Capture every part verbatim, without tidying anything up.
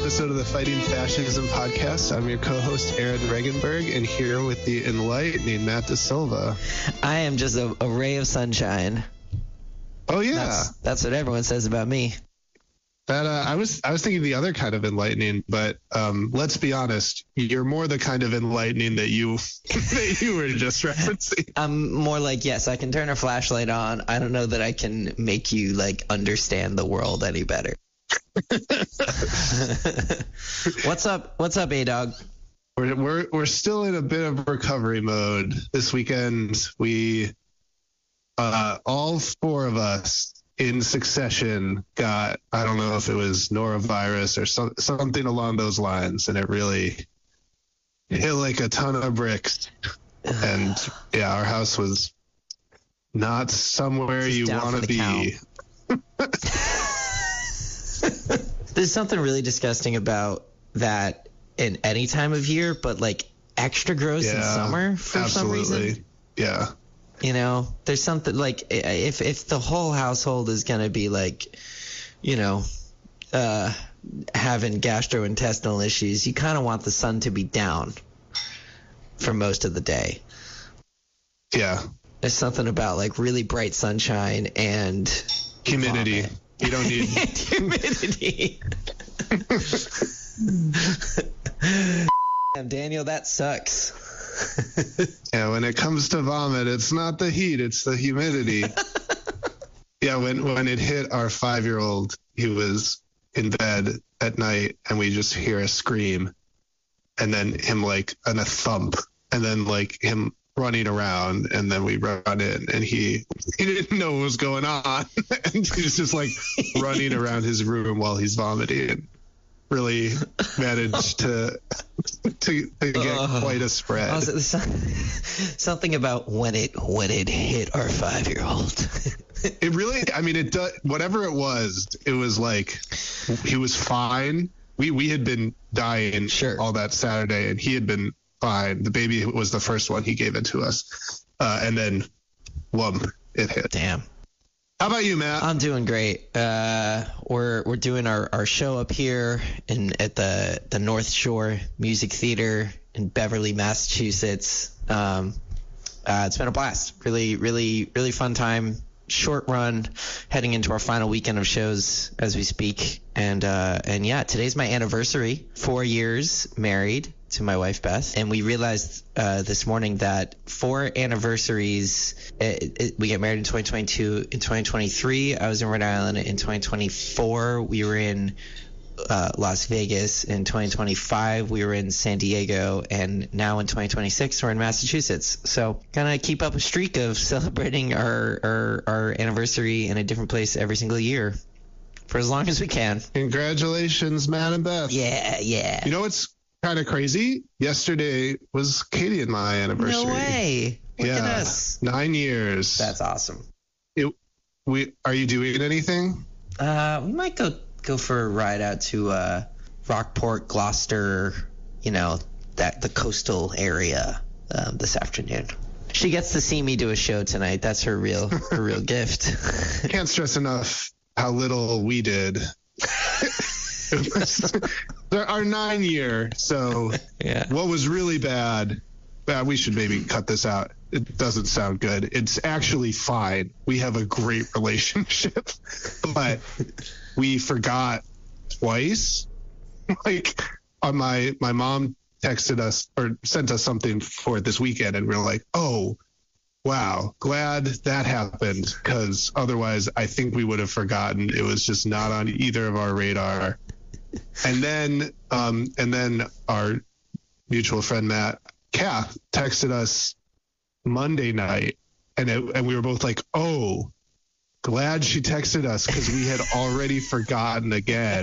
episode of the Fighting Fascism podcast. I'm your co-host, Aaron Regenberg, and here with the enlightening Matt De Silva. I am just a, a ray of sunshine. Oh, yeah. That's, that's what everyone says about me. That uh, I was I was thinking the other kind of enlightening, but um, let's be honest, you're more the kind of enlightening that you that you were just referencing. I'm more like, yes, I can turn a flashlight on. I don't know that I can make you like understand the world any better. What's up? What's up, A-Dog? We're, we're we're still in a bit of recovery mode. This weekend, we uh, all four of us in succession got, I don't know if it was norovirus or so, something along those lines, and it really hit like a ton of bricks. And yeah, our house was not somewhere you want to be. There's something really disgusting about that in any time of year, but like extra gross yeah, in summer for absolutely. some reason. Yeah. You know, there's something like if if the whole household is going to be like, you know, uh, having gastrointestinal issues, you kind of want the sun to be down for most of the day. Yeah. There's something about like really bright sunshine and humidity. Vomit. You don't need humidity. Damn, Daniel, that sucks. Yeah, when it comes to vomit, it's not the heat, it's the humidity. Yeah, when when it hit our five-year-old, he was in bed at night, and we just hear a scream, and then him like and a thump, and then like him running around, and then we run in, and he he didn't know what was going on, and he's just like running around his room while he's vomiting. And really managed to to, to get uh, quite a spread. Also, something about when it when it hit our five-year-old. It really, I mean, it does. Whatever it was, it was like he was fine. We we had been dying sure. all that Saturday, and he had been fine. The baby was the first one he gave it to us, uh, and then, whoom, it hit. Damn. How about you, Matt? I'm doing great. Uh, we're we're doing our, our show up here in at the the North Shore Music Theater in Beverly, Massachusetts. Um, uh, it's been a blast. Really, really, really fun time. Short run, heading into our final weekend of shows as we speak. And uh, and yeah, today's my anniversary. Four years married to my wife Beth, and we realized uh, this morning that four anniversaries. It, it, we get married in twenty twenty-two. In twenty twenty-three, I was in Rhode Island. In twenty twenty-four, we were in uh, Las Vegas. In twenty twenty-five, we were in San Diego, and now in twenty twenty-six, we're in Massachusetts. So, gonna keep up a streak of celebrating our our, our anniversary in a different place every single year for as long as we can. Congratulations, Matt and Beth. Yeah, yeah. You know what's kind of crazy? Yesterday was Katie and my anniversary. No way. Look yeah, at us. Nine years. That's awesome. It, we are you doing anything? Uh, we might go go for a ride out to uh, Rockport, Gloucester. You know, that the coastal area um, this afternoon. She gets to see me do a show tonight. That's her real her real gift. Can't stress enough how little we did. It was our nine year. So yeah. What was really bad? Uh, we should maybe cut this out. It doesn't sound good. It's actually fine. We have a great relationship, but we forgot twice. Like on my my mom texted us or sent us something for this weekend, and we we're like, oh, wow, glad that happened, because otherwise I think we would have forgotten. It was just not on either of our radar. And then, um, and then our mutual friend Matt Kath texted us Monday night, and it, and we were both like, "Oh, glad she texted us," because we had already forgotten again.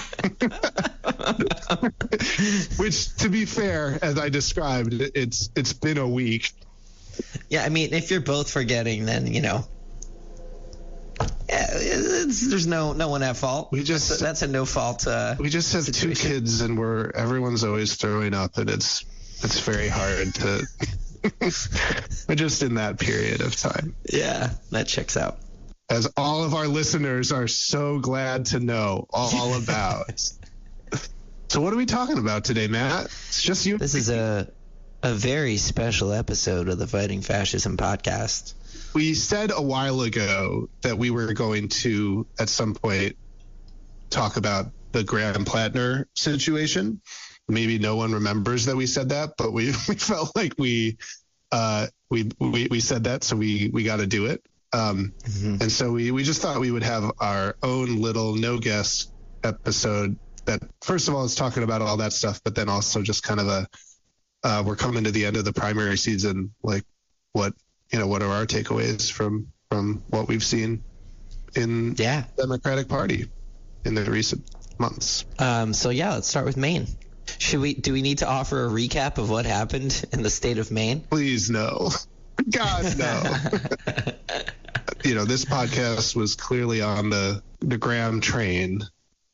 Which, to be fair, as I described, it's it's been a week. Yeah, I mean, if you're both forgetting, then you know. Yeah, it's, there's no no one at fault. We just that's a, that's a no fault. Uh, we just have situation. two kids, and we're everyone's always throwing up, and it's it's very hard to. We're just in that period of time. Yeah, that checks out. As all of our listeners are so glad to know all about. So what are we talking about today, Matt? It's just you. This is a a very special episode of the Fighting Fascism podcast. We said a while ago that we were going to, at some point, talk about the Graham Plattner situation. Maybe no one remembers that we said that, but we, we felt like we, uh, we we we said that, so we we got to do it. Um, mm-hmm. And so we we just thought we would have our own little no guest episode that, first of all, is talking about all that stuff, but then also just kind of a, uh, we're coming to the end of the primary season. Like, what, you know, what are our takeaways from, from what we've seen in yeah. the Democratic Party in the recent months? Um, so yeah, let's start with Maine. Should we, do we need to offer a recap of what happened in the state of Maine? Please, no. God, no. You know, this podcast was clearly on the, the Graham train.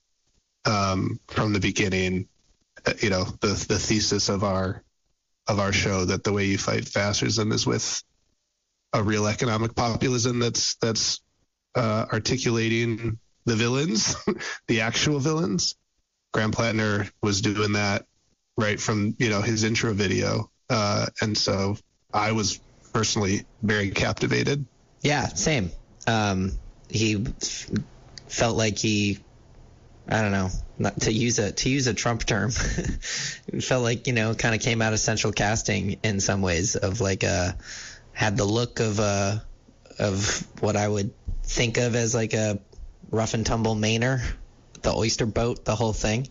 Um, from the beginning, you know, the the thesis of our of our show that the way you fight fascism is with a real economic populism that's that's uh, articulating the villains, the actual villains. Graham Plattner was doing that right from, you know, his intro video, uh, and so I was personally very captivated. Yeah, same. Um, he f- felt like he. I don't know, not to use a to use a Trump term. It felt like, you know, kind of came out of central casting in some ways, of like a had the look of a of what I would think of as like a rough and tumble Mainer, the oyster boat, the whole thing,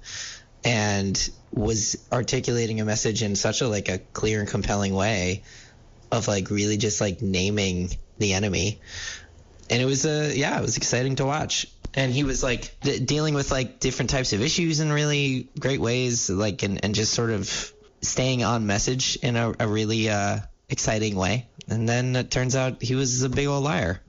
and was articulating a message in such a like a clear and compelling way of like really just like naming the enemy. And it was a yeah, it was exciting to watch. And he was like d- dealing with like different types of issues in really great ways, like and, and just sort of staying on message in a, a really uh, exciting way. And then it turns out he was a big old liar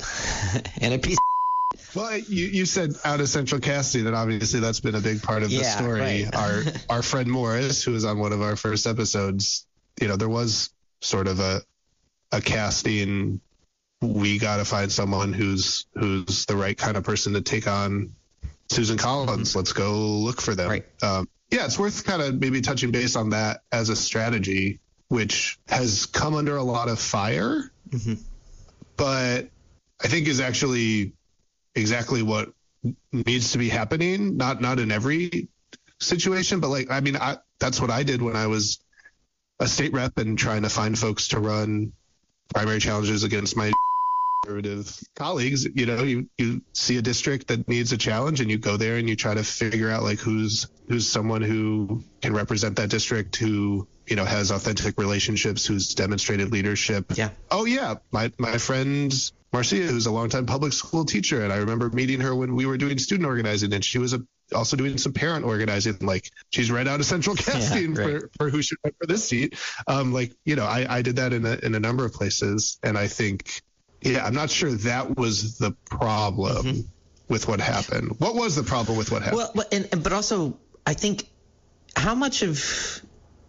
and a piece. Well, you, you said out of central casting, and obviously that's been a big part of the yeah, story. Right. our our friend Morris, who was on one of our first episodes, you know, there was sort of a a casting. We got to find someone who's who's the right kind of person to take on Susan Collins. Let's go look for them. Right. Um, yeah, it's worth kind of maybe touching base on that as a strategy, which has come under a lot of fire, mm-hmm. but I think is actually exactly what needs to be happening. Not not in every situation, but like I mean, I, that's what I did when I was a state rep and trying to find folks to run primary challenges against my conservative colleagues. You know, you, you see a district that needs a challenge and you go there and you try to figure out like who's who's someone who can represent that district, who, you know, has authentic relationships, who's demonstrated leadership. Yeah. Oh yeah. My my friend Marcia, who's a longtime public school teacher, and I remember meeting her when we were doing student organizing, and she was a, also doing some parent organizing. Like, she's right out of central casting yeah, right. for, for who should run for this seat. Um, like, you know, I, I did that in a, in a number of places, and I think, yeah, I'm not sure that was the problem mm-hmm. with what happened. What was the problem with what happened? Well, but, and, but also, I think how much of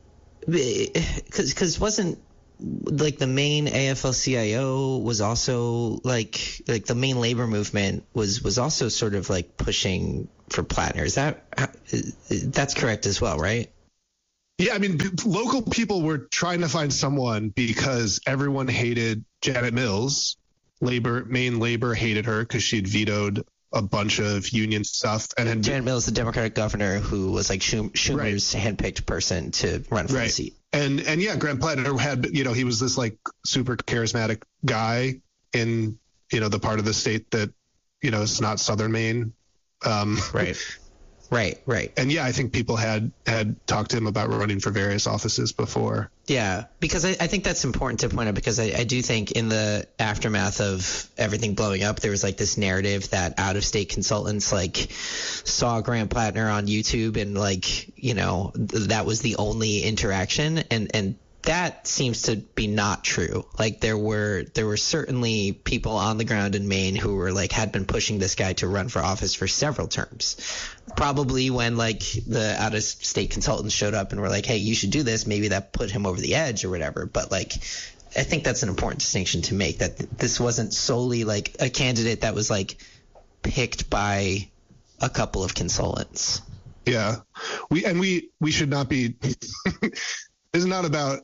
because because wasn't like the Maine A F L C I O was also like like the Maine labor movement was was also sort of like pushing for Plattner. Is that that's correct as well, right? Yeah, I mean, local people were trying to find someone because everyone hated Janet Mills. Labor, Maine labor hated her because she'd vetoed a bunch of union stuff. And had, Janet Mills, the Democratic governor who was like Schum- Schumer's right. handpicked person to run for right. the seat. And and yeah, Graham Plattner had, you know, he was this like super charismatic guy in, you know, the part of the state that, you know, is not Southern Maine. Um, right. Right. Right. And yeah, I think people had had talked to him about running for various offices before. Yeah, because I, I think that's important to point out, because I, I do think in the aftermath of everything blowing up, there was like this narrative that out of state consultants like saw Graham Plattner on YouTube and like, you know, th- that was the only interaction. And, and that seems to be not true. Like there were there were certainly people on the ground in Maine who were like had been pushing this guy to run for office for several terms. Probably when like the out of state consultants showed up and were like, hey, you should do this, maybe that put him over the edge or whatever. But like I think that's an important distinction to make, that this wasn't solely like a candidate that was like picked by a couple of consultants. Yeah. we and we we should not be. This is not about.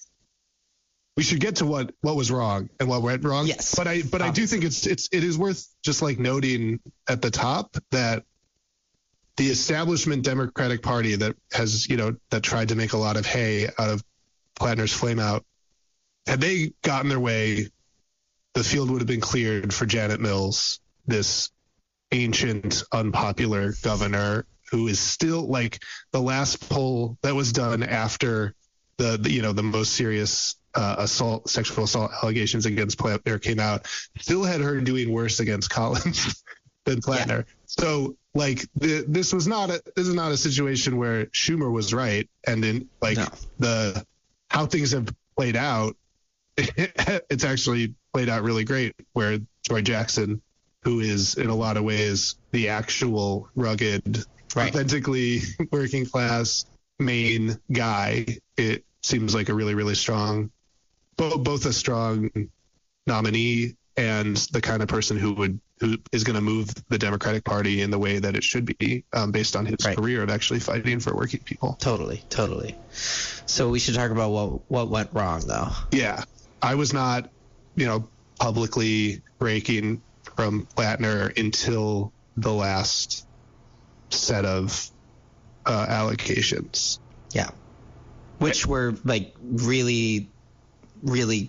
We should get to what, what was wrong and what went wrong. Yes. But I but Obviously. I do think it's it's it is worth just like noting at the top that the establishment Democratic Party that has, you know, that tried to make a lot of hay out of Plattner's flameout, had they gotten their way, the field would have been cleared for Janet Mills, this ancient, unpopular governor who is still like the last poll that was done after the, the you know, the most serious Uh, assault, sexual assault allegations against Plattner came out, still had her doing worse against Collins than Plattner. Yeah. So, like, the, this was not a this is not a situation where Schumer was right, and in like no. the how things have played out, it's actually played out really great. Where Troy Jackson, who is in a lot of ways the actual rugged, right. authentically working class Maine guy, it seems like a really really strong. Both a strong nominee and the kind of person who would who is going to move the Democratic Party in the way that it should be, um, based on his right. career of actually fighting for working people. Totally, totally. So we should talk about what what went wrong, though. Yeah, I was not, you know, publicly breaking from Plattner until the last set of uh, allocations. Yeah, which were like really. really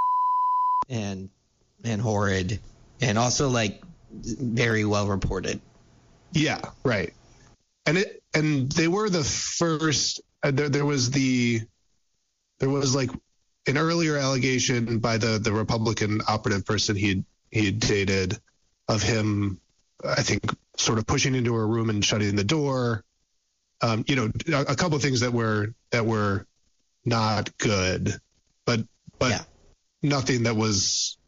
and and horrid and also like very well reported. Yeah, right. And it and they were the first uh, there, there was the there was like an earlier allegation by the the Republican operative person he he had dated of him, I think, sort of pushing into a room and shutting the door. Um, you know, a, a couple of things that were that were not good. But but yeah. nothing that was,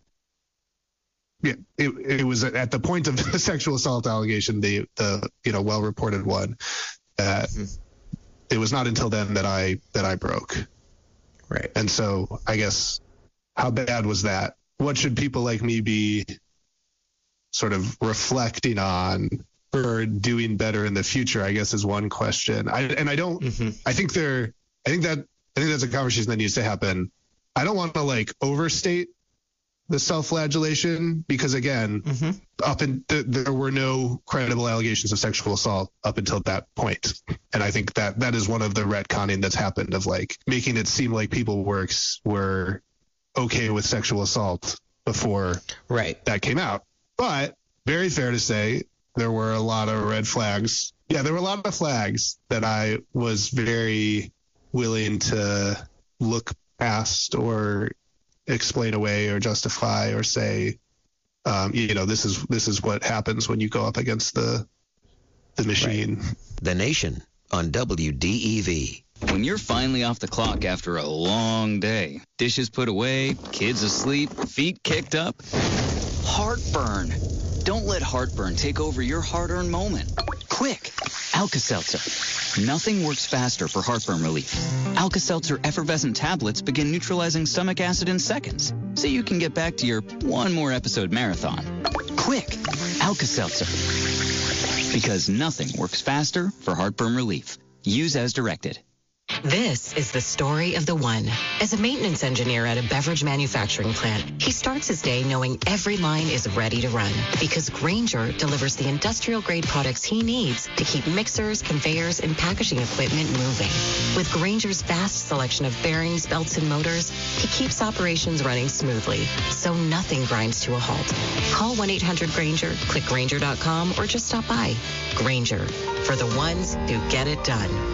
yeah, it, it was at the point of the sexual assault allegation, the, the you know, well-reported one, that mm-hmm. it was not until then that I that I broke. Right. And so I guess, how bad was that? What should people like me be sort of reflecting on for doing better in the future, I guess, is one question. I, and I don't, mm-hmm. I think there, I think that, I think that's a conversation that needs to happen. I don't want to like overstate the self-flagellation because again, mm-hmm. up in th- there were no credible allegations of sexual assault up until that point. And I think that that is one of the retconning that's happened of like making it seem like people were, were okay with sexual assault before right. that came out. But very fair to say there were a lot of red flags. Yeah, there were a lot of flags that I was very willing to look past or explain away or justify or say, um, you know, this is this is what happens when you go up against the the machine. Right. The Nation on W D E V. When you're finally off the clock after a long day, dishes put away, kids asleep, feet kicked up, heartburn. Don't let heartburn take over your hard-earned moment. Quick, Alka-Seltzer. Nothing works faster for heartburn relief. Alka-Seltzer effervescent tablets begin neutralizing stomach acid in seconds, so you can get back to your one more episode marathon. Quick, Alka-Seltzer. Because nothing works faster for heartburn relief. Use as directed. This is the story of the one. As a maintenance engineer at a beverage manufacturing plant, he starts his day knowing every line is ready to run because Grainger delivers the industrial-grade products he needs to keep mixers, conveyors, and packaging equipment moving. With Grainger's vast selection of bearings, belts, and motors, he keeps operations running smoothly, so nothing grinds to a halt. Call one eight hundred Grainger, click Grainger dot com, or just stop by. Grainger, for the ones who get it done.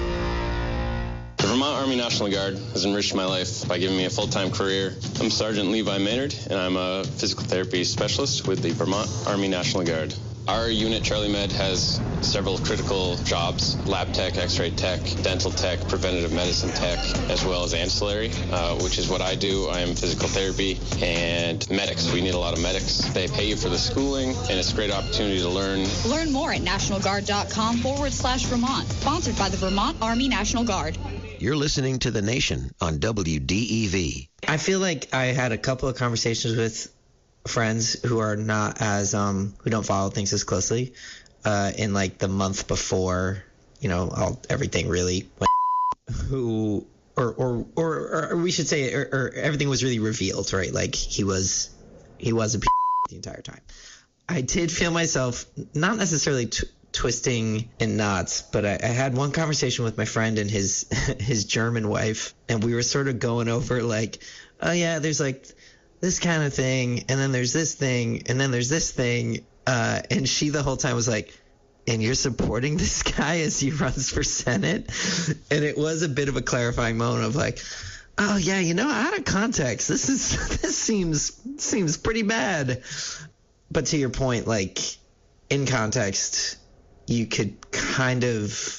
The Vermont Army National Guard has enriched my life by giving me a full-time career. I'm Sergeant Levi Maynard, and I'm a physical therapy specialist with the Vermont Army National Guard. Our unit, Charlie Med, has several critical jobs: lab tech, x-ray tech, dental tech, preventative medicine tech, as well as ancillary, uh, which is what I do. I am physical therapy and medics. We need a lot of medics. They pay you for the schooling, and it's a great opportunity to learn. Learn more at nationalguard.com forward slash Vermont. Sponsored by the Vermont Army National Guard. You're listening to The Nation on W D E V. I feel like I had a couple of conversations with friends who are not as um who don't follow things as closely uh in like the month before, you know, all, everything really went who, or, or, or, or we should say, or, or everything was really revealed, right? Like he was, he was a the entire time. I did feel myself not necessarily t- twisting in knots, but I, I had one conversation with my friend and his, his German wife, and we were sort of going over like, oh yeah, there's like this kind of thing, and then there's this thing, and then there's this thing. Uh, and she the whole time was like, and you're supporting this guy as he runs for Senate? And it was a bit of a clarifying moment of like, oh yeah, you know, out of context, this is this seems seems pretty bad. But to your point, like in context, you could kind of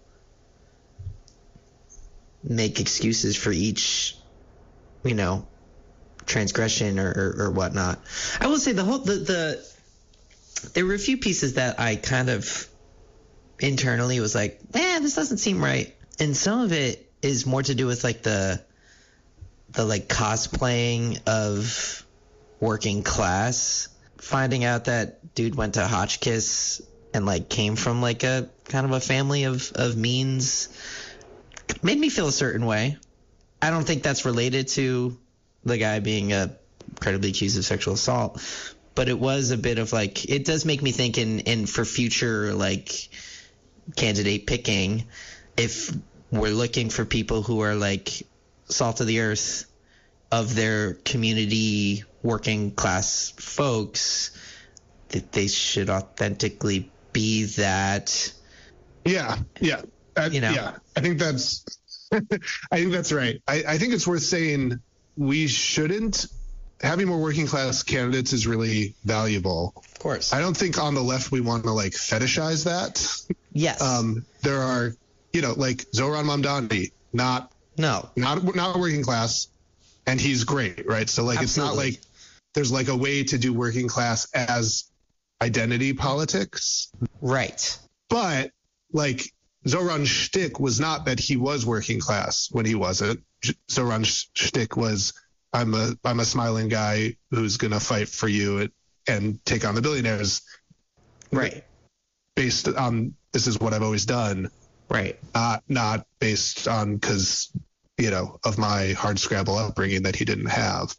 make excuses for each, you know, transgression or, or, or whatnot. I will say the whole the the there were a few pieces that I kind of internally was like, eh, this doesn't seem right. And some of it is more to do with like the the like cosplaying of working class. Finding out that dude went to Hotchkiss and like came from like a kind of a family of, of means made me feel a certain way. I don't think that's related to the guy being uh, credibly accused of sexual assault. But it was a bit of like, it does make me think in, in for future like candidate picking, if we're looking for people who are like salt of the earth of their community, working class folks, that they should authentically be that. Yeah, yeah, I, you know, yeah. I think that's, I think that's right. I, I think it's worth saying we shouldn't. Having more working class candidates is really valuable. Of course. I don't think on the left we want to like fetishize that. Yes. Um, there are, you know, like Zohran Mamdani, not no, not not working class, and he's great, right? So like, Absolutely. It's not like there's like a way to do working class as identity politics, right? But like Zohran's shtick was not that he was working class when he wasn't. Zohran's shtick was, I'm a I'm a smiling guy who's gonna fight for you and, and take on the billionaires, right? Based on this is what I've always done, right? Not not based on because you know of my hard scrabble upbringing that he didn't have,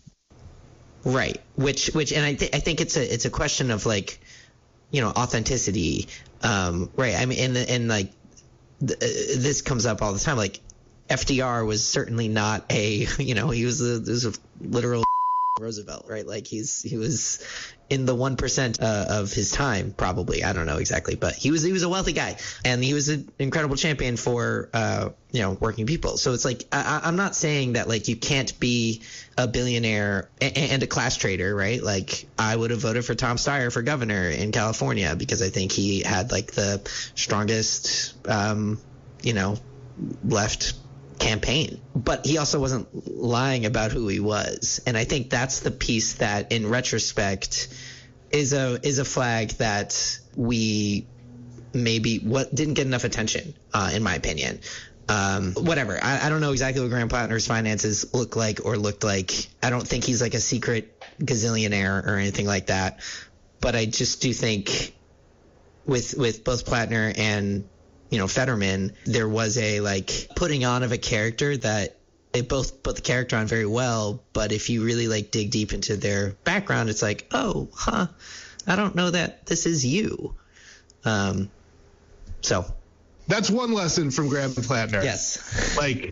right? Which which and I think I think it's a it's a question of like, you know, authenticity, um, right? I mean, and and like th- this comes up all the time, like. F D R was certainly not a, you know, he was a, was a literal Roosevelt, right? Like he's he was in the one percent uh, of his time, probably. I don't know exactly, but he was he was a wealthy guy, and he was an incredible champion for uh, you know, working people. So it's like I, I'm not saying that like you can't be a billionaire and, and a class trader, right? Like I would have voted for Tom Steyer for governor in California because I think he had like the strongest, um, you know, left campaign, but he also wasn't lying about who he was. And I think that's the piece that in retrospect is a is a flag that we maybe what didn't get enough attention, uh, in my opinion. Um, whatever. I, I don't know exactly what Graham Plattner's finances look like or looked like. I don't think he's like a secret gazillionaire or anything like that. But I just do think with with both Plattner and you know, Fetterman, there was a like putting on of a character that they both put the character on very well. But if you really like dig deep into their background, it's like, oh, huh, I don't know that this is you. Um, so that's one lesson from Graham Plattner. Yes. Like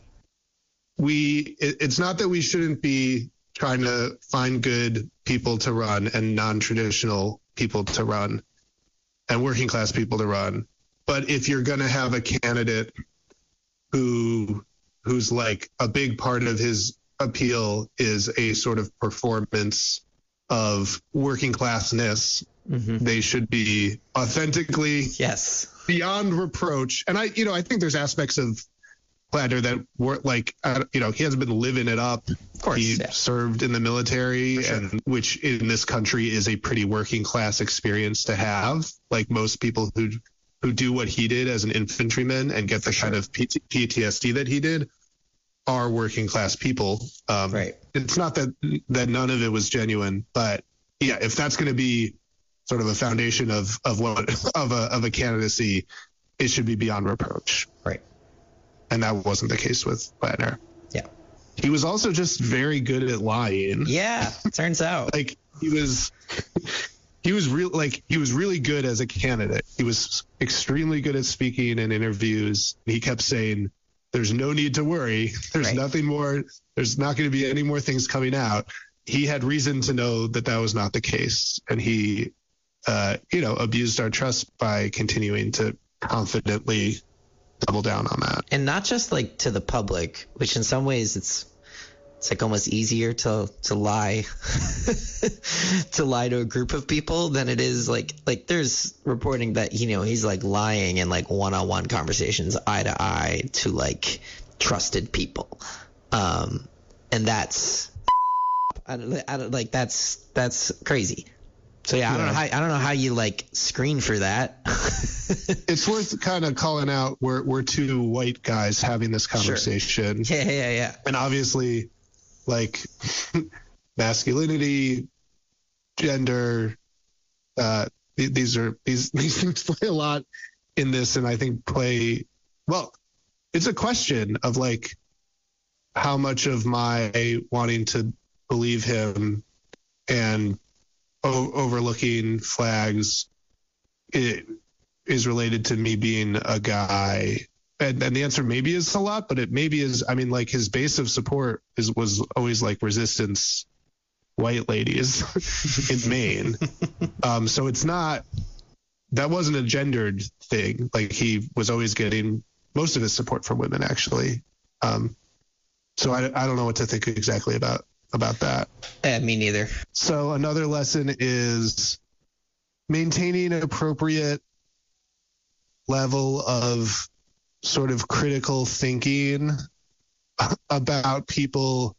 we, it, it's not that we shouldn't be trying to find good people to run and non-traditional people to run and working class people to run. But if you're going to have a candidate who who's like a big part of his appeal is a sort of performance of working classness, mm-hmm. they should be authentically yes beyond reproach. And I, you know, I think there's aspects of Plattner that were like, uh, you know, he hasn't been living it up. Of course, he yeah. served in the military, sure. and which in this country is a pretty working class experience to have. Like most people who who do what he did as an infantryman and get the sure. kind of P T S D that he did are working class people. Um, right. It's not that that none of it was genuine, but yeah, if that's going to be sort of a foundation of of what of a of a candidacy, it should be beyond reproach. Right. And that wasn't the case with Latner. Yeah. He was also just very good at lying. Yeah, turns out. Like he was he was real like he was really good as a candidate. He was extremely good at speaking in interviews. He kept saying, there's no need to worry. There's Right. nothing more. There's not going to be any more things coming out. He had reason to know that that was not the case. And he, uh, you know, abused our trust by continuing to confidently double down on that. And not just like to the public, which in some ways it's it's like almost easier to to lie to lie to a group of people than it is like like there's reporting that, you know, he's like lying in like one-on-one conversations eye to eye to like trusted people. Um, and that's I don't, I don't like that's that's crazy. So yeah, I don't know how I don't know how you like screen for that. It's worth kind of calling out. We're we're two white guys having this conversation. Yeah, yeah, yeah. And obviously, like masculinity, gender, uh, th- these are these these things play a lot in this, and I think play well. It's a question of like how much of my wanting to believe him and o- overlooking flags it is related to me being a guy. And, and the answer maybe is a lot, but it maybe is, I mean, like his base of support is was always like resistance white ladies in Maine. Um, so it's not, that wasn't a gendered thing. Like he was always getting most of his support from women, actually. Um, so I, I don't know what to think exactly about, about that. Eh, me neither. So another lesson is maintaining an appropriate level of sort of critical thinking about people,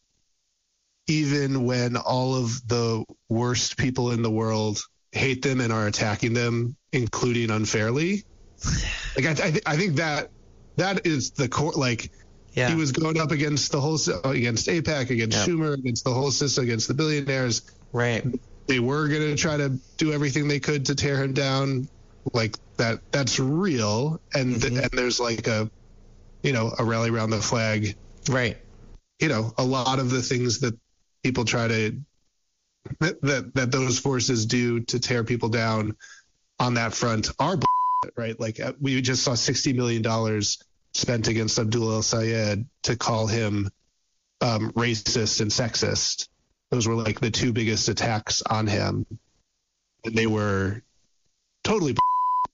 even when all of the worst people in the world hate them and are attacking them, including unfairly. Like I, I, th- I think that that is the core. Like Yeah. he was going up against the whole against AIPAC, against Yep. Schumer, against the whole system, against the billionaires. Right. They were going to try to do everything they could to tear him down. Like that, that's real. And, Mhm. and there's like a, you know, a rally around the flag, Right. you know, a lot of the things that people try to, that, that, that those forces do to tear people down on that front are bullshit, right? Like uh, we just saw sixty million dollars spent against Abdul El Sayed to call him um, racist and sexist. Those were like the two biggest attacks on him. And they were totally bullshit.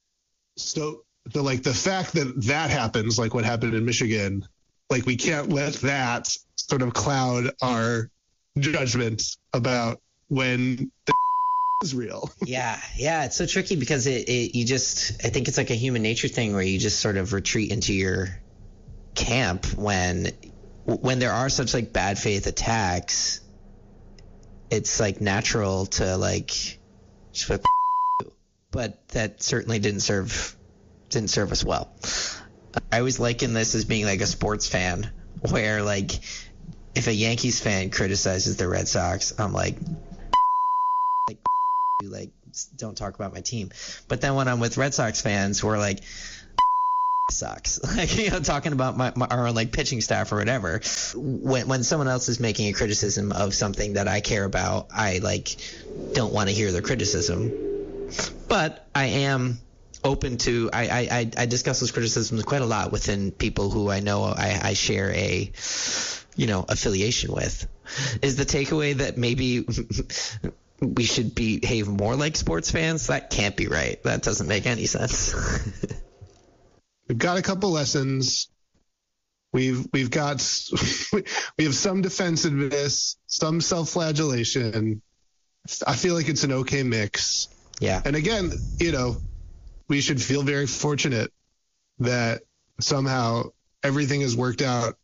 So, so like the fact that that happens, like what happened in Michigan, like we can't let that sort of cloud our judgment about when the is real. Yeah, yeah, it's so tricky because it, it you just I think it's like a human nature thing where you just sort of retreat into your camp when when there are such like bad faith attacks. It's like natural to like just like, but that certainly didn't serve didn't serve us well. I always liken this as being like a sports fan where like if a Yankees fan criticizes the Red Sox, I'm like like like don't talk about my team. But then when I'm with Red Sox fans, we're like sucks, like, you know, talking about my, my our own like pitching staff or whatever. When when someone else is making a criticism of something that I care about, I like don't want to hear their criticism. But I am open to I, I, I discuss those criticisms quite a lot within people who I know I, I share a you know affiliation with. Is the takeaway that maybe we should behave more like sports fans? That can't be right. That doesn't make any sense. We've got a couple lessons. We've we've got we have some defensiveness, some self-flagellation. I feel like it's an okay mix. Yeah. And again, you know, we should feel very fortunate that somehow everything has worked out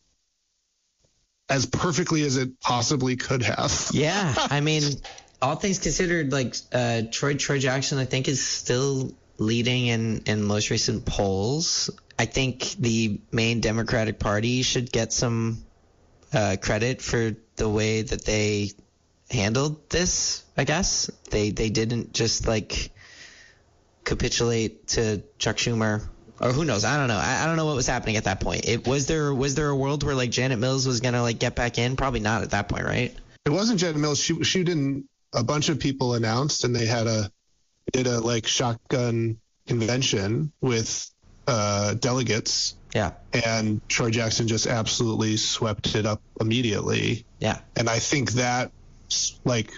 as perfectly as it possibly could have. Yeah, I mean, all things considered, like uh, Troy Troy Jackson, I think is still leading in, in most recent polls. I think the main Democratic Party should get some uh, credit for the way that they handled this. I guess they they didn't just like capitulate to Chuck Schumer Or who knows? I don't know. I, I don't know what was happening at that point. It was there was there a world where like Janet Mills was gonna like get back in? Probably not at that point, right? It wasn't Janet Mills. She she didn't. A bunch of people announced, and they had a did a like shotgun convention with uh, delegates. Yeah. And Troy Jackson just absolutely swept it up immediately. Yeah. And I think that, like,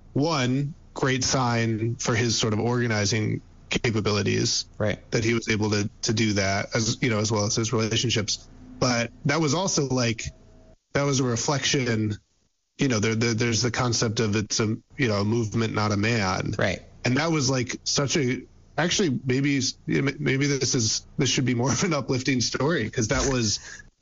one great sign for his sort of organizing capabilities. Right. That he was able to to do that, as you know, as well as his relationships. But that was also like that was a reflection. You know, there, there there's the concept of it's a you know a movement, not a man. Right. And that was like such a actually maybe maybe this is this should be more of an uplifting story, because that was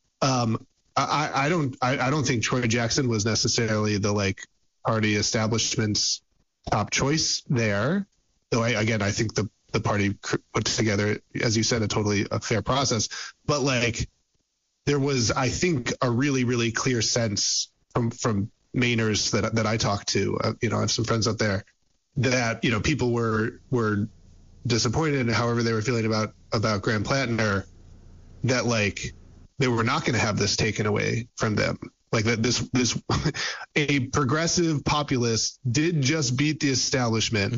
um I, I don't I, I don't think Troy Jackson was necessarily the like party establishment's top choice there. Though I, again I think the the party put together, as you said, a totally a fair process. But like there was I think a really really clear sense from from Mainers that that I talked to. Uh, you know I have some friends out there that you know people were were disappointed in however they were feeling about about Graham Plattner, that like they were not going to have this taken away from them, like that this this a progressive populist did just beat the establishment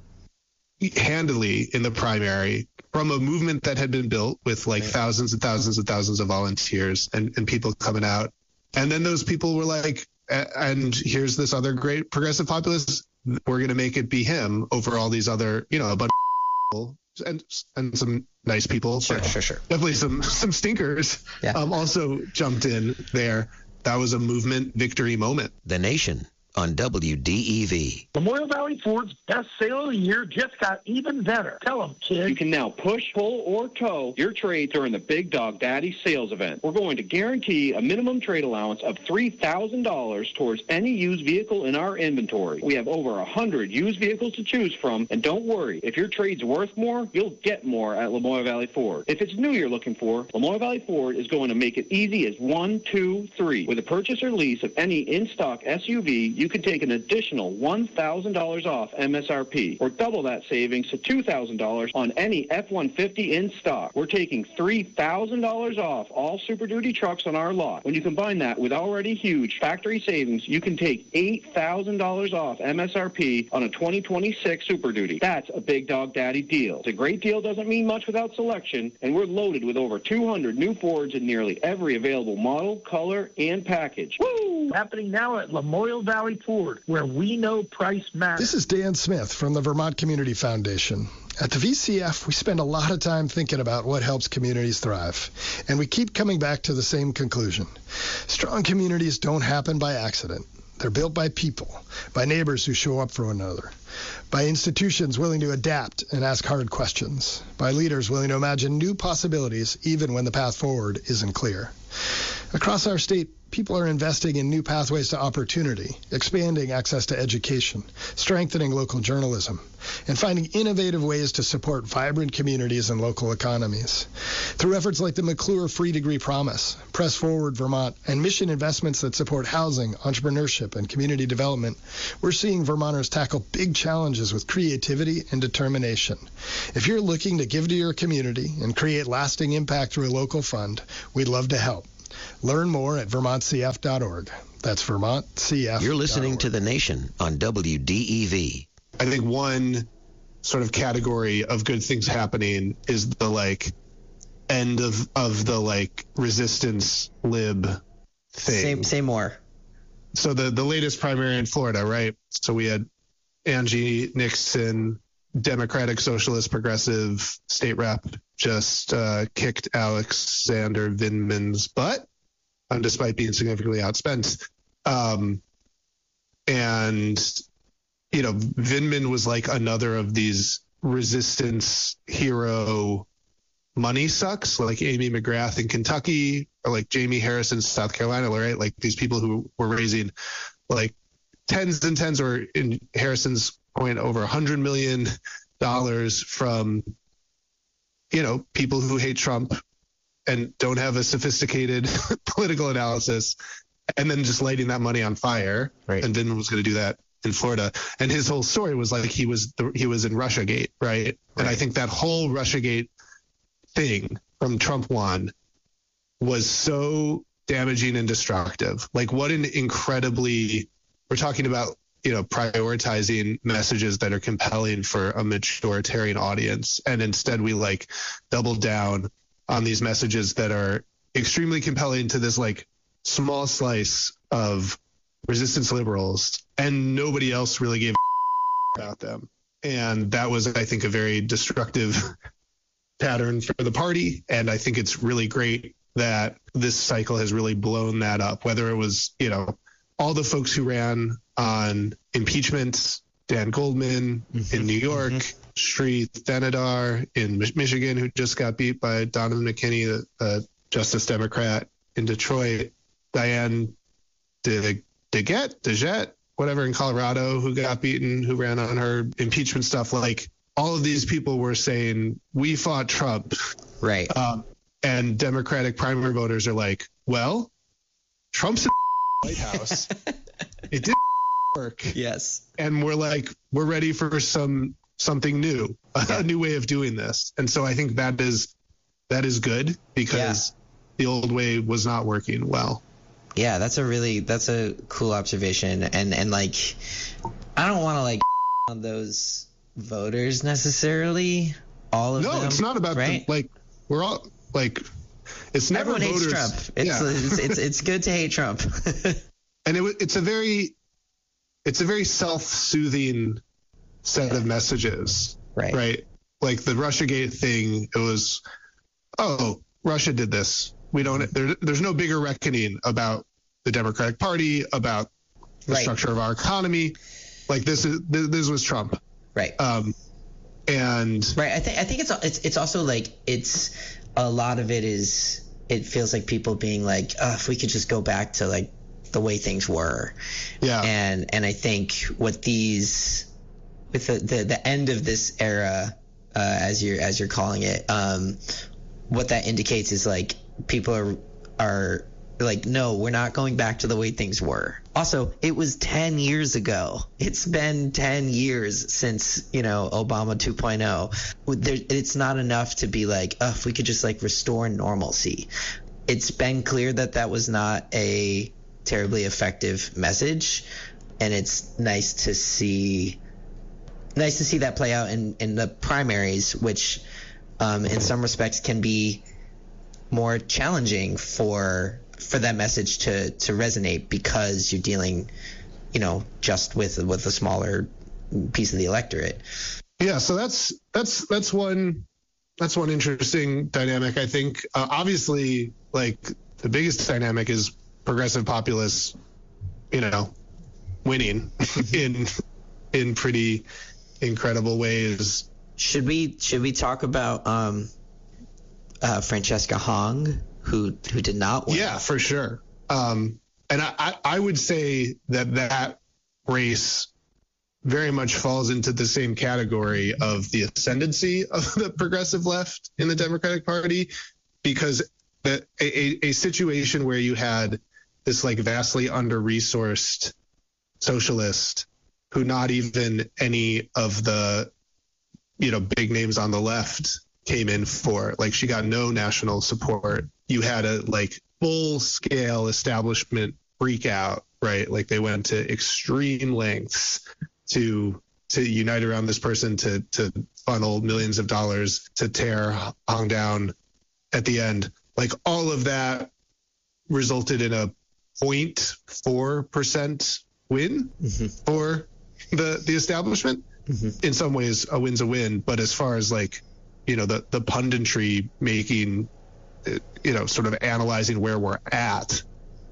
mm-hmm. handily in the primary from a movement that had been built with like right. thousands and thousands and thousands of volunteers and, and people coming out, and then those people were like, and here's this other great progressive populist, we're going to make it be him over all these other, you know, a bunch of and and some nice people. Sure, sure, sure. Definitely some some stinkers yeah. um, also jumped in there. That was a movement victory moment. The Nation on W D E V. Memorial Valley Ford's best sale of the year just got even better. Tell them, kid. You can now push, pull, or tow your trade during the Big Dog Daddy sales event. We're going to guarantee a minimum trade allowance of three thousand dollars towards any used vehicle in our inventory. We have over one hundred used vehicles to choose from, and don't worry, if your trade's worth more, you'll get more at Lamoille Valley Ford. If it's new you're looking for, Lamoille Valley Ford is going to make it easy as one, two, three. With a purchase or lease of any in-stock S U V, you can take an additional one thousand dollars off M S R P, or double that savings to two thousand dollars on any F one fifty in stock. We're taking three thousand dollars off all Super Duty trucks on our lot. When you combine that with already huge factory savings, you can take eight thousand dollars off M S R P on a twenty twenty-six Super Duty. That's a Big Dog Daddy deal. It's a great deal, doesn't mean much without selection, and we're loaded with over two hundred new Fords in nearly every available model, color, and package. Woo! Happening now at Lamoille Valley Ford, where we know price matters. This is Dan Smith from the Vermont Community Foundation. At the V C F, we spend a lot of time thinking about what helps communities thrive, and we keep coming back to the same conclusion. Strong communities don't happen by accident. They're built by people, by neighbors who show up for one another, by institutions willing to adapt and ask hard questions, by leaders willing to imagine new possibilities even when the path forward isn't clear. Across our state, people are investing in new pathways to opportunity, expanding access to education, strengthening local journalism, and finding innovative ways to support vibrant communities and local economies. Through efforts like the McClure Free Degree Promise, Press Forward Vermont, and mission investments that support housing, entrepreneurship, and community development, we're seeing Vermonters tackle big challenges with creativity and determination. If you're looking to give to your community and create lasting impact through a local fund, we'd love to help. Learn more at vermont c f dot org. That's vermont c f dot org. You're listening to The Nation on W D E V. I think one sort of category of good things happening is the like end of of the like resistance lib thing. Say, say more. So the the latest primary in Florida, right? So we had Angie Nixon, Democratic Socialist Progressive state rep, just uh, kicked Alexander Vindman's butt, um, despite being significantly outspent. Um, and, you know, Vindman was like another of these resistance hero money sucks, like Amy McGrath in Kentucky, or like Jamie Harris in South Carolina, right? Like these people who were raising like tens and tens, or in Harrison's point, over a hundred million dollars from, you know, people who hate Trump and don't have a sophisticated political analysis, and then just lighting that money on fire. Right. And Vindman was going to do that in Florida. And his whole story was like he was the, he was in Russiagate, right? right? And I think that whole Russiagate thing from Trump won was so damaging and destructive. Like, what an incredibly, we're talking about, you know, prioritizing messages that are compelling for a majoritarian audience. And instead we like double down on these messages that are extremely compelling to this like small slice of resistance liberals, and nobody else really gave a about them. And that was, I think, a very destructive pattern for the party. And I think it's really great that this cycle has really blown that up, whether it was, you know, all the folks who ran on impeachment, Dan Goldman mm-hmm. in New York, mm-hmm. Sri Thanedar in Mi- Michigan, who just got beat by Donovan McKinney, the uh, Justice Democrat in Detroit, Diane De- DeGette, DeGette, whatever, in Colorado, who got beaten, who ran on her impeachment stuff. Like, all of these people were saying, we fought Trump. Right. Um, and Democratic primary voters are like, well, Trump's in the White House. It didn't work. Yes. And we're like, we're ready for some something new, yeah. a new way of doing this. And so I think that is that is good, because yeah. the old way was not working well. Yeah, that's a really that's a cool observation. And and like, I don't want to like on those voters necessarily. All of no, them. No, it's not about right? the, like we're all like it's never Everyone voters. hates Trump. It's, yeah. it's, it's it's good to hate Trump. And it, it's a very it's a very self-soothing set of messages. Right. Right. Like the Russiagate thing, it was, oh, Russia did this. We don't, there, there's no bigger reckoning about the Democratic Party, about the right. structure of our economy. Like this is, this, this was Trump. Right. Um, and right. I think, I think it's, it's, it's also like, it's a lot of it is, it feels like people being like, oh, if we could just go back to like the way things were. Yeah. And, and I think what these, with the, the, the end of this era, uh, as you're, as you're calling it, um, what that indicates is like, people are are like, no, we're not going back to the way things were. Also, it was ten years ago. It's been ten years since, you know, Obama two point oh. There, it's not enough to be like, oh, if we could just like restore normalcy. It's been clear that that was not a terribly effective message, and it's nice to see nice to see that play out in in the primaries, which um, in some respects can be more challenging for for that message to to resonate, because you're dealing, you know, just with with a smaller piece of the electorate. Yeah, so that's that's that's one that's one interesting dynamic, I think. Uh, obviously, like the biggest dynamic is progressive populists, you know, winning in in pretty incredible ways. Should we should we talk about um Uh, Francesca Hong, who who did not win? Yeah, for sure. Um, and I, I, I would say that that race very much falls into the same category of the ascendancy of the progressive left in the Democratic Party, because the, a, a situation where you had this like vastly under-resourced socialist who not even any of the, you know, big names on the left came in for, like, she got no national support. You had a like full scale establishment freak out, right? Like they went to extreme lengths to to unite around this person, to to funnel millions of dollars to tear Hong down at the end. Like all of that resulted in a zero point four percent win mm-hmm. for the the establishment. Mm-hmm. In some ways, a win's a win, but as far as like, you know, the, the punditry making, you know, sort of analyzing where we're at,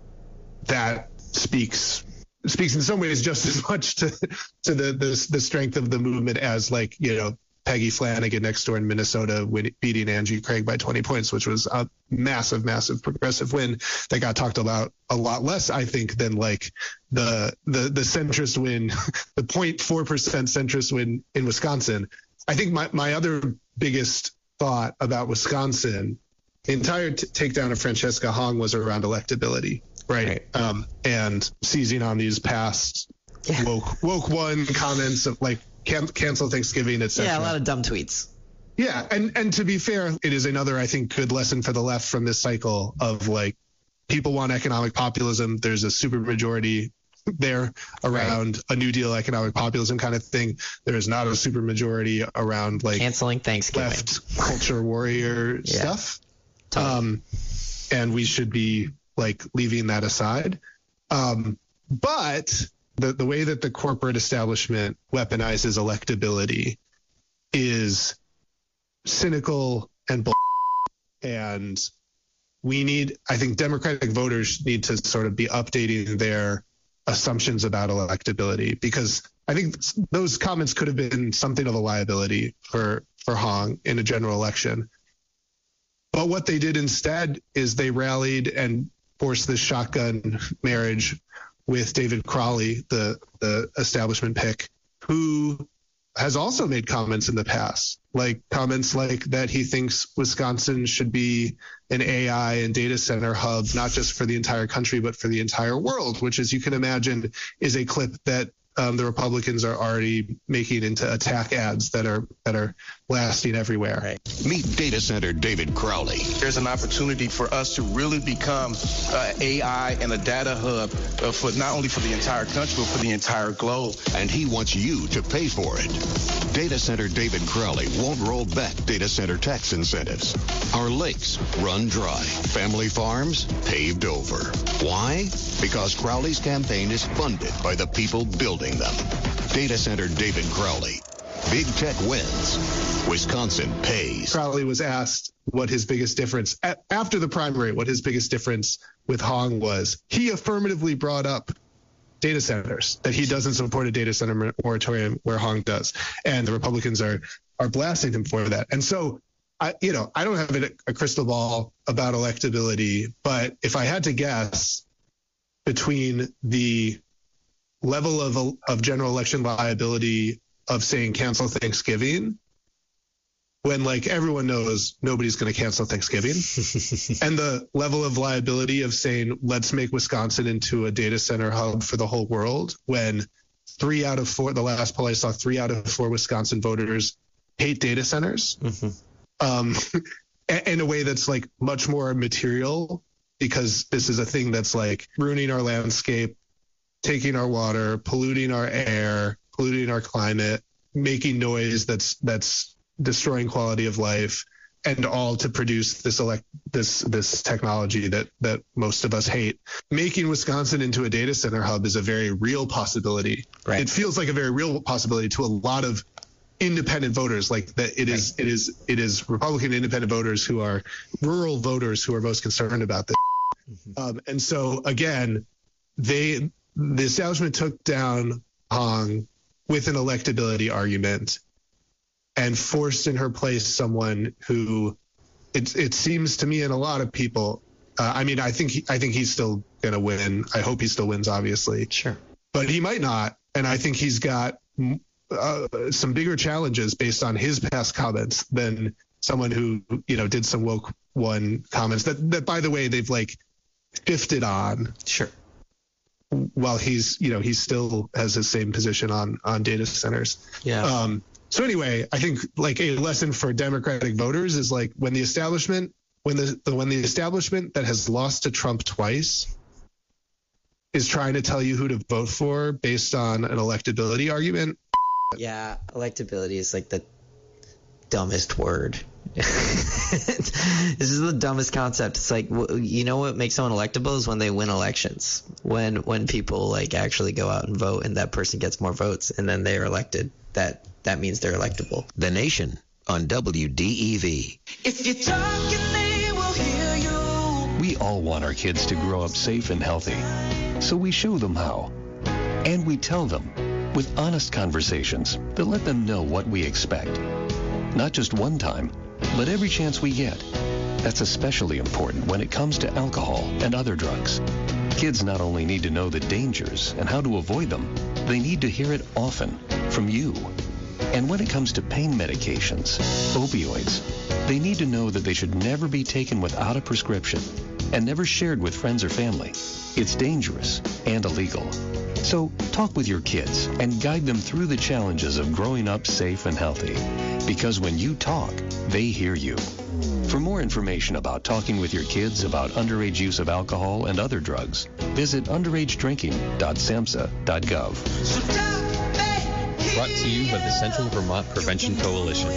that speaks speaks in some ways just as much to to the the, the strength of the movement as, like, you know, Peggy Flanagan next door in Minnesota win, beating Angie Craig by twenty points, which was a massive, massive progressive win that got talked about a lot less, I think, than like the the the centrist win, the zero point four percent centrist win in Wisconsin. I think my, my other biggest thought about Wisconsin, the entire t- takedown of Francesca Hong was around electability, right? right. Um, and seizing on these past yeah. woke woke one comments of like can, cancel Thanksgiving, et cetera. Yeah, a lot of dumb tweets. Yeah, and and to be fair, it is another, I think, good lesson for the left from this cycle of like people want economic populism. There's a supermajority there around right. a New Deal economic populism kind of thing. There is not a supermajority around like canceling Thanksgiving, left culture warrior yeah. stuff. Totally. Um, and we should be like leaving that aside. Um, but the the way that the corporate establishment weaponizes electability is cynical and bull. And we need, I think Democratic voters need to sort of be updating their assumptions about electability, because I think those comments could have been something of a liability for, for Hong in a general election. But what they did instead is they rallied and forced this shotgun marriage with David Crowley, the, the establishment pick, who has also made comments in the past, like comments like that he thinks Wisconsin should be an A I and data center hub, not just for the entire country, but for the entire world, which, as you can imagine, is a clip that um, the Republicans are already making into attack ads that are that are lasting everywhere. Right. Meet data center David Crowley. There's an opportunity for us to really become uh, A I and a data hub uh, for not only for the entire country, but for the entire globe. And he wants you to pay for it. Data center David Crowley won't roll back data center tax incentives. Our lakes run dry. Family farms paved over. Why? Because Crowley's campaign is funded by the people building them. Data center David Crowley. Big tech wins. Wisconsin pays. Crowley was asked what his biggest difference, a- after the primary, what his biggest difference with Hong was. He affirmatively brought up data centers, that he doesn't support a data center moratorium where Hong does. And the Republicans are are blasting him for that. And so, I, you know, I don't have a, a crystal ball about electability, but if I had to guess between the level of of general election liability of saying cancel Thanksgiving, when like everyone knows nobody's going to cancel Thanksgiving, and the level of liability of saying let's make Wisconsin into a data center hub for the whole world, when three out of four, the last poll I saw, three out of four Wisconsin voters hate data centers, mm-hmm. um, in a way that's like much more material, because this is a thing that's like ruining our landscape, taking our water, polluting our air, polluting our climate, making noise that's that's destroying quality of life, and all to produce this elect this this technology that that most of us hate. Making Wisconsin into a data center hub is a very real possibility. Right. It feels like a very real possibility to a lot of independent voters, like that it is right. it is it is Republican independent voters who are rural voters who are most concerned about this. Mm-hmm. Um, and so again, they the establishment took down Hong with an electability argument and forced in her place someone who it it seems to me and a lot of people. Uh, I mean, I think he, I think he's still going to win. I hope he still wins, obviously. Sure. But he might not. And I think he's got uh, some bigger challenges based on his past comments than someone who, you know, did some woke one comments that, that by the way, they've like shifted on. Sure. While he's, you know, he still has the same position on, on data centers. Yeah. Um, so anyway, I think like a lesson for Democratic voters is like when the establishment, when the, the when the establishment that has lost to Trump twice is trying to tell you who to vote for based on an electability argument. Yeah, electability is like the dumbest word. This is the dumbest concept. It's like, you know what makes someone electable is when they win elections. When when people like actually go out and vote and that person gets more votes and then they are elected. That that means they're electable. The Nation on W D E V. If you talk, they will hear you. We all want our kids to grow up safe and healthy. So we show them how. And we tell them with honest conversations that let them know what we expect. Not just one time, but every chance we get. That's especially important when it comes to alcohol and other drugs. Kids not only need to know the dangers and how to avoid them, they need to hear it often from you. And when it comes to pain medications, opioids, they need to know that they should never be taken without a prescription. and never shared with friends or family. It's dangerous and illegal. So talk with your kids and guide them through the challenges of growing up safe and healthy. Because when you talk, they hear you. For more information about talking with your kids about underage use of alcohol and other drugs, visit underage drinking dot samhsa dot gov. Brought to you by the Central Vermont Prevention Coalition.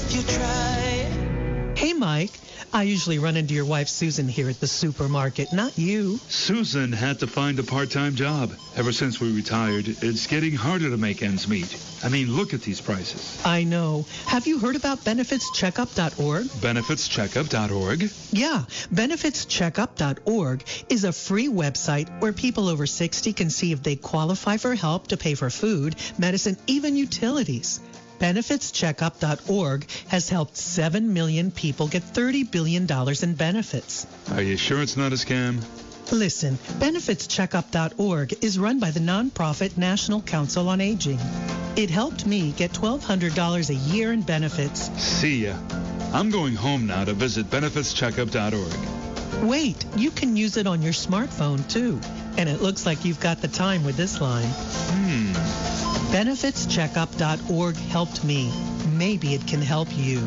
Hey, Mike. I usually run into your wife, Susan, here at the supermarket, not you. Susan had to find a part-time job. Ever since we retired, it's getting harder to make ends meet. I mean, look at these prices. I know. Have you heard about benefits checkup dot org? benefits checkup dot org? Yeah. benefits checkup dot org is a free website where people over sixty can see if they qualify for help to pay for food, medicine, even utilities. benefits checkup dot org has helped seven million people get thirty billion dollars in benefits. Are you sure it's not a scam? Listen, benefits checkup dot org is run by the nonprofit National Council on Aging. It helped me get twelve hundred dollars a year in benefits. See ya. I'm going home now to visit benefits checkup dot org. Wait, you can use it on your smartphone too. And it looks like you've got the time with this line. Hmm. benefits checkup dot org helped me. Maybe it can help you.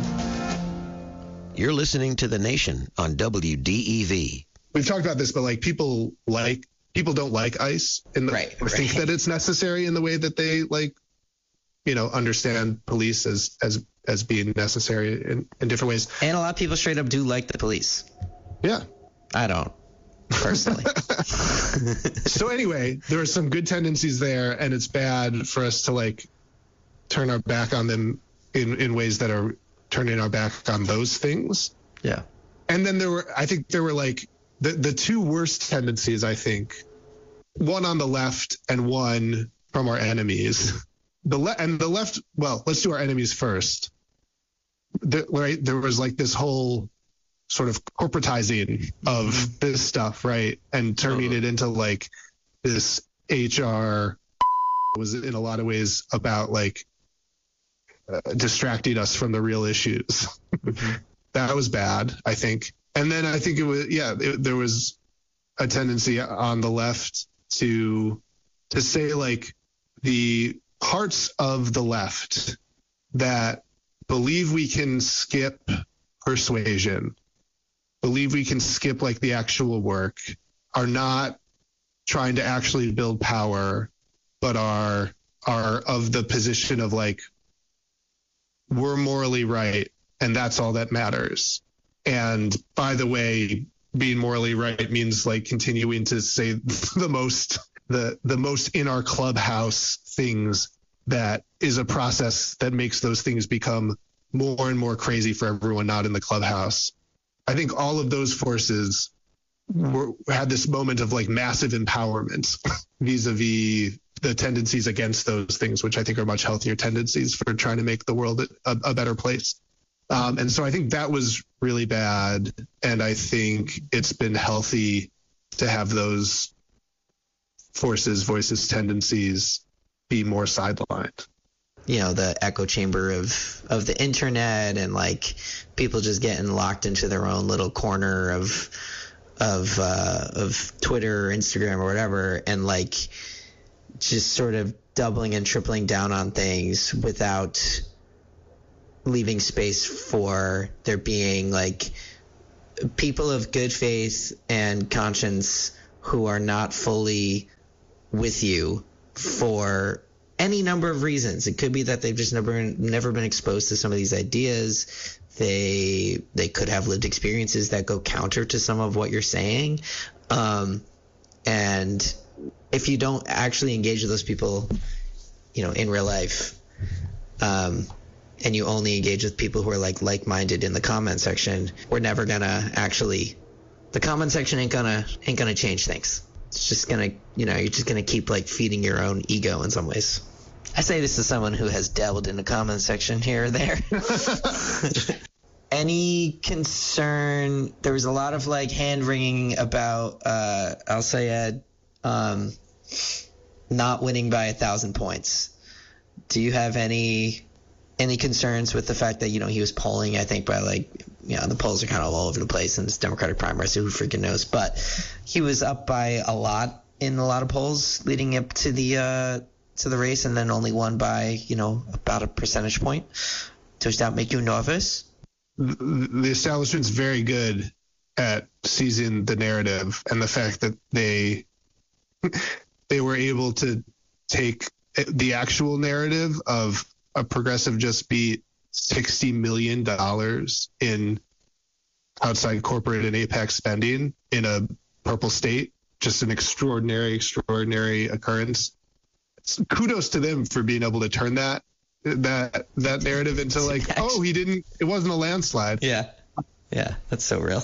You're listening to The Nation on W D E V. We've talked about this, but like people like people don't like ICE in the, right, or right. think that it's necessary in the way that they like, you know, understand police as as as being necessary in, in different ways. And a lot of people straight up do like the police. Yeah. I don't. Personally. So anyway, there are some good tendencies there, and it's bad for us to like turn our back on them in, in ways that are turning our back on those things. Yeah. And then there were, I think there were like the, the two worst tendencies, I think, one on the left and one from our enemies. The le- and the left, well, let's do our enemies first. The, right, there was like this whole sort of corporatizing of mm-hmm. this stuff, right? And turning uh, it into like this H R was in a lot of ways about like uh, distracting us from the real issues. Mm-hmm. That was bad, I think. And then I think it was, yeah, it, there was a tendency on the left to to say like the parts of the left that believe we can skip persuasion, believe we can skip like the actual work, are not trying to actually build power, but are are of the position of like, we're morally right and that's all that matters. And by the way, being morally right means like continuing to say the most the the most in our clubhouse things that is a process that makes those things become more and more crazy for everyone not in the clubhouse. I think all of those forces were, had this moment of like massive empowerment vis-a-vis the tendencies against those things, which I think are much healthier tendencies for trying to make the world a, a better place. Um, and so I think that was really bad. And I think it's been healthy to have those forces, voices, tendencies be more sidelined. You know, the echo chamber of, of the internet and like people just getting locked into their own little corner of of uh, of Twitter or Instagram or whatever, and like just sort of doubling and tripling down on things without leaving space for there being like people of good faith and conscience who are not fully with you for any number of reasons. It could be that they've just never never been exposed to some of these ideas. They they could have lived experiences that go counter to some of what you're saying. Um, and if you don't actually engage with those people, you know, in real life, um, and you only engage with people who are like like-minded in the comment section, we're never gonna actually. The comment section ain't gonna ain't gonna change things. It's just gonna, you know, you're just gonna keep like feeding your own ego in some ways. I say this as someone who has dabbled in the comment section here or there. Any concern? There was a lot of like hand wringing about uh, Al Sayed um, not winning by a thousand points. Do you have any any concerns with the fact that, you know, he was polling, I think, by like you know, the polls are kind of all over the place in this Democratic primary, so who freaking knows? But he was up by a lot in a lot of polls leading up to the uh, to the race, and then only won by, you know, about a percentage point. Does that make you nervous? The establishment's very good at seizing the narrative, and the fact that they they were able to take the actual narrative of a progressive just beat sixty million dollars in outside corporate and APAC spending in a purple state. Just an extraordinary, extraordinary occurrence. So kudos to them for being able to turn that that that narrative into like, oh, he didn't, it wasn't a landslide. Yeah. Yeah, that's so real.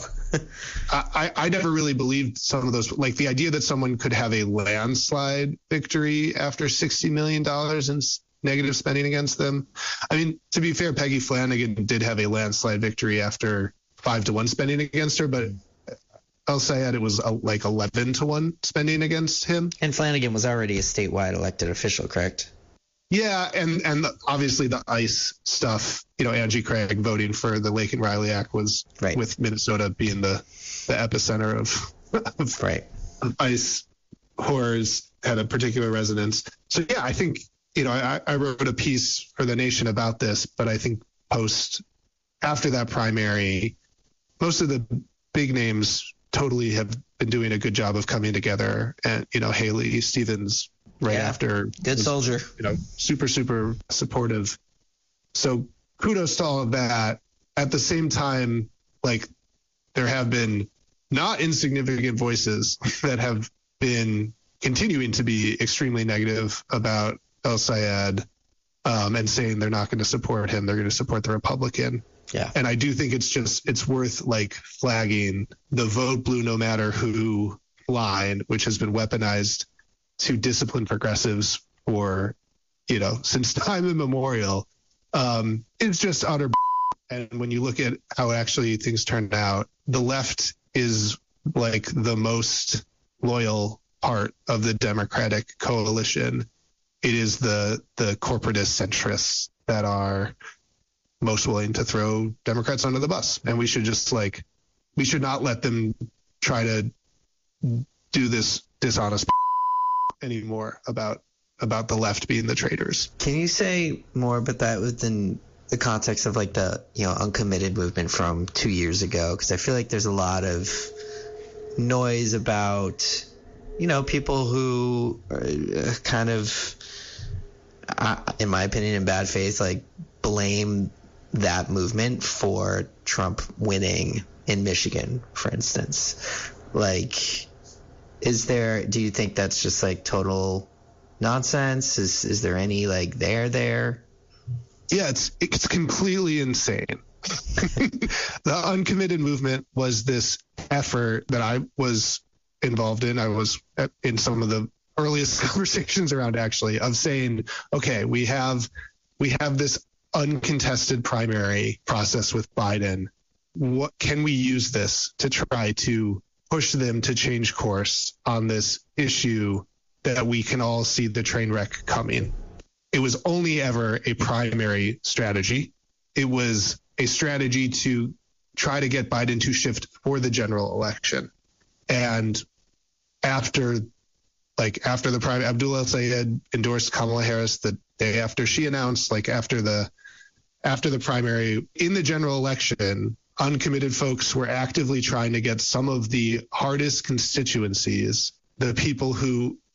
I, I never really believed some of those, like the idea that someone could have a landslide victory after sixty million dollars in negative spending against them. I mean, to be fair, Peggy Flanagan did have a landslide victory after five to one spending against her, but El Sayed, it was uh, like eleven to one spending against him. And Flanagan was already a statewide elected official, correct? Yeah, and and obviously the ICE stuff, you know, Angie Craig voting for the Laken Riley Act was right, with Minnesota being the, the epicenter of, of, right. of ICE horrors, had a particular resonance. So, yeah, I think, you know, I, I wrote a piece for The Nation about this, but I think post, after that primary, most of the big names totally have been doing a good job of coming together. And, you know, Haley Stevens right yeah. after. Good was, soldier. You know, super, super supportive. So kudos to all of that. At the same time, like, there have been not insignificant voices that have been continuing to be extremely negative about El Sayed, um, and saying they're not going to support him. They're going to support the Republican. Yeah. And I do think it's just, it's worth like flagging the vote blue no matter who line, which has been weaponized to discipline progressives for, you know, since time immemorial. Um, it's just utter. And when you look at how actually things turned out, the left is like the most loyal part of the Democratic coalition. It is the, the corporatist centrists that are most willing to throw Democrats under the bus. And we should just like, we should not let them try to do this dishonest anymore about, about the left being the traitors. Can you say more about that within the context of like the, you know, uncommitted movement from two years ago? Because I feel like there's a lot of noise about, you know, people who are kind of, uh, in my opinion, in bad faith, like blame that movement for Trump winning in Michigan, for instance. Like, is there, do you think that's just like total nonsense? Is is there any like there there? Yeah, it's it's completely insane. The uncommitted movement was this effort that I was involved in. I was at, in some of the earliest conversations around actually of saying, okay, we have we have this uncontested primary process with Biden. What can we use this to try to push them to change course on this issue that we can all see the train wreck coming? It was only ever a primary strategy. It was a strategy to try to get Biden to shift for the general election. And after, like after the primary, Abdul El-Sayed endorsed Kamala Harris the day after she announced, like after the, after the primary in the general election, uncommitted folks were actively trying to get some of the hardest constituencies, the people who